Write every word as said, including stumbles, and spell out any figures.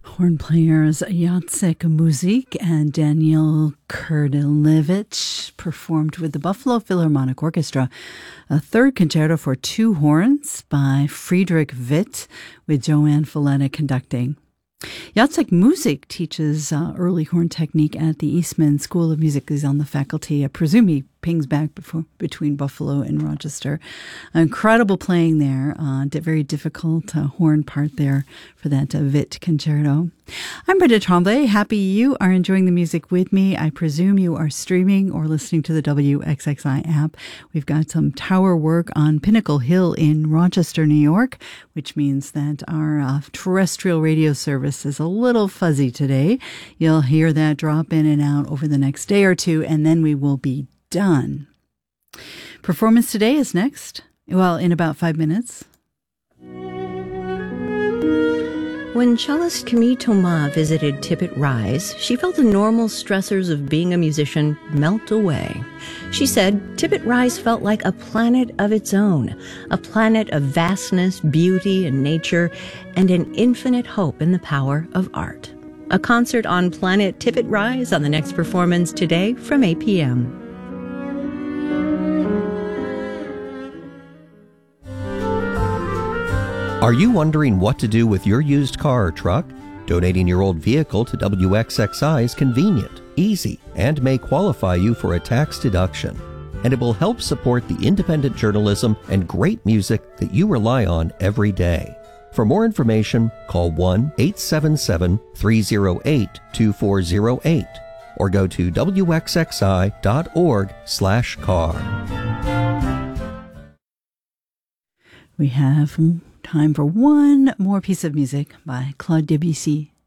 Horn players Jacek Muzik and Daniel Kurdelevich performed with the Buffalo Philharmonic Orchestra a third concerto for two horns by Friedrich Witt, with Joanne Falletta conducting. Jacek Muzik teaches uh, early horn technique at the Eastman School of Music. He's on the faculty. I presume he pings back before, between Buffalo and Rochester. Incredible playing there. Uh, very difficult uh, horn part there for that uh, Witt concerto. I'm Brenda Tremblay. Happy you are enjoying the music with me. I presume you are streaming or listening to the W X X I app. We've got some tower work on Pinnacle Hill in Rochester, New York, which means that our uh, terrestrial radio service is a little fuzzy today. You'll hear that drop in and out over the next day or two, and then we will be done. Performance today is next. Well, in about five minutes. When cellist Camille Thomas visited Tippett Rise, she felt the normal stressors of being a musician melt away. She said Tippett Rise felt like a planet of its own, a planet of vastness, beauty, and nature, and an infinite hope in the power of art. A concert on Planet Tippett Rise on the next performance today from eight p.m. Are you wondering what to do with your used car or truck? Donating your old vehicle to W X X I is convenient, easy, and may qualify you for a tax deduction. And it will help support the independent journalism and great music that you rely on every day. For more information, call one eight seven seven, three oh eight, two four oh eight or go to W X X I dot org slash car. We have time for one more piece of music by Claude Debussy.